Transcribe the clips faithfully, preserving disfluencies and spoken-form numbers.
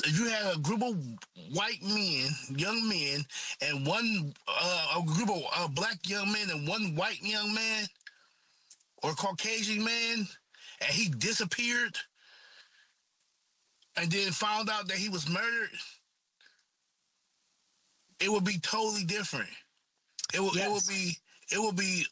you had a group of white men, young men, and one uh, a group of uh, black young men and one white young man or Caucasian man, and he disappeared and then found out that he was murdered, it would be totally different. It will. Yes. It will be. It will be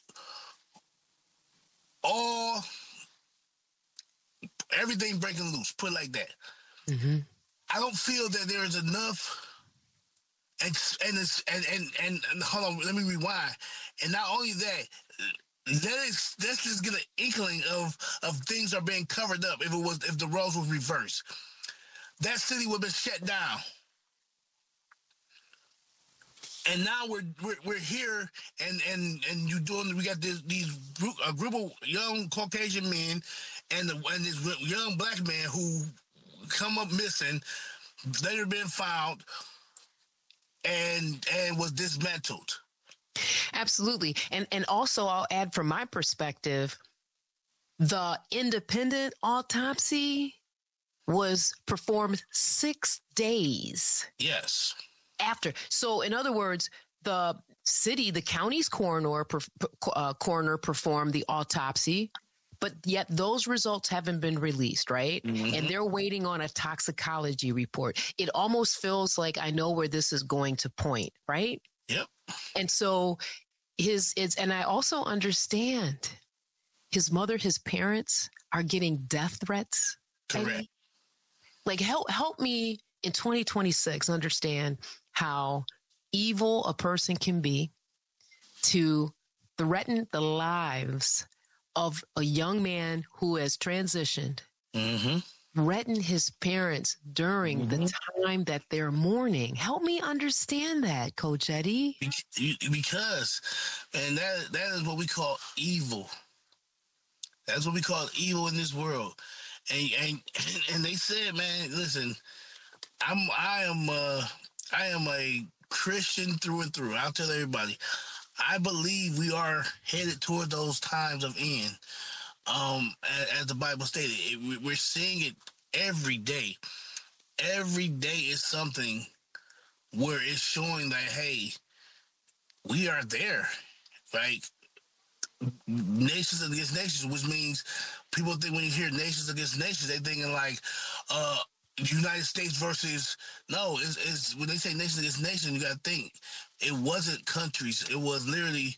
all everything breaking loose. Put it like that. Mm-hmm. I don't feel that there is enough. And and, it's, and and and and hold on. Let me rewind. And not only that, let us let's just get an inkling of of things are being covered up. If it was if the roles was reversed, that city would have been shut down. And now we're we're, we're here, and, and, and you doing. We got this these group, a group of young Caucasian men, and the, and this young black man who come up missing, later been found, and and was dismantled. Absolutely, and and also I'll add from my perspective, the independent autopsy was performed six days. Yes. After. So, in other words, the city, the county's coroner, uh, coroner performed the autopsy, but yet those results haven't been released, right? Mm-hmm. And they're waiting on a toxicology report. It almost feels like I know where this is going to point, right? Yep. And so his is, and I also understand his mother, his parents are getting death threats. Correct. Right? Like help, help me in twenty twenty-six understand how evil a person can be to threaten the lives of a young man who has transitioned, mm-hmm. threaten his parents during mm-hmm. the time that they're mourning. Help me understand that, Coach Eddie. Because, and that that is what we call evil. That's what we call evil in this world. And and and they said, man, listen, I'm I am uh I am a Christian through and through. I'll tell everybody. I believe we are headed toward those times of end. Um, as, as the Bible stated, it, we're seeing it every day. Every day is something where it's showing that, hey, we are there. Like, nations against nations, which means people think when you hear nations against nations, they're thinking like, uh, United States versus no, it's, it's when they say nation against nation, you got to think it wasn't countries. It was literally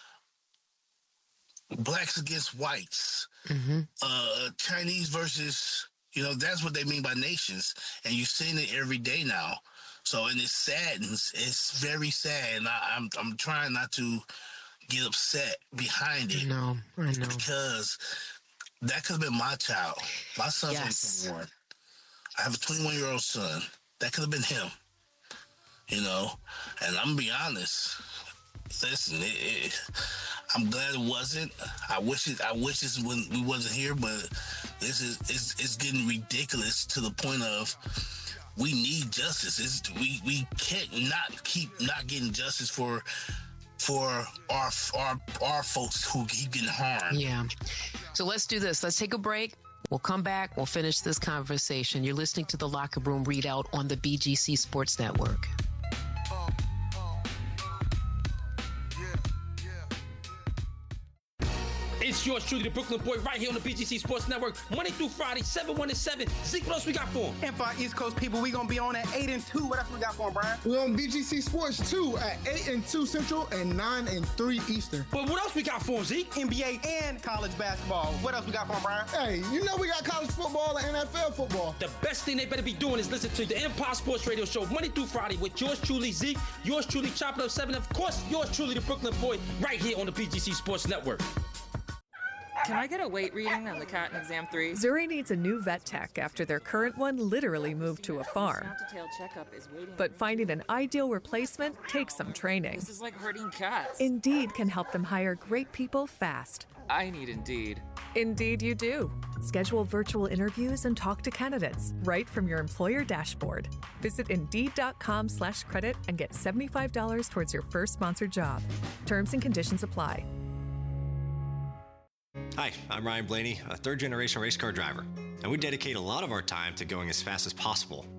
blacks against whites, mm-hmm. uh, Chinese versus, you know, that's what they mean by nations. And you're seeing it every day now. So, and it saddens. It's very sad. And I, I'm, I'm trying not to get upset behind it. No, I know. Because that could have been my child. My son's yes. born. I have a twenty-one-year-old son. That could have been him, you know. And I'm gonna be honest. Listen, it, it, I'm glad it wasn't. I wish it. I wish this when we wasn't here, but this is it's, it's getting ridiculous to the point of we need justice. It's, we we can't not keep not getting justice for for our our our folks who keep getting harmed. Yeah. So let's do this. Let's take a break. We'll come back. We'll finish this conversation. You're listening to the Locker Room Readout on the B G C Sports Network. It's yours truly, the Brooklyn Boy, right here on the B G C Sports Network, Monday through Friday, seven, one, and seven. Zeke, what else we got for him? And for our East Coast people, we going to be on at eight and two. What else we got for him, Brian? We're on B G C Sports two at eight and two Central and nine and three Eastern. But what else we got for him, Zeke? N B A and college basketball. What else we got for him, Brian? Hey, you know we got college football and N F L football. The best thing they better be doing is listen to the Empire Sports Radio Show, Monday through Friday, with yours truly, Zeke, yours truly, Chopping Up seven, of course, yours truly, the Brooklyn Boy, right here on the B G C Sports Network. Can I get a weight reading on the cat in exam three? Zuri needs a new vet tech after their current one literally moved to a farm. But finding an ideal replacement takes some training. This is like herding cats. Indeed can help them hire great people fast. I need Indeed. Indeed you do. Schedule virtual interviews and talk to candidates right from your employer dashboard. Visit Indeed.com slash credit and get seventy-five dollars towards your first sponsored job. Terms and conditions apply. Hi, I'm Ryan Blaney, a third-generation race car driver, and we dedicate a lot of our time to going as fast as possible.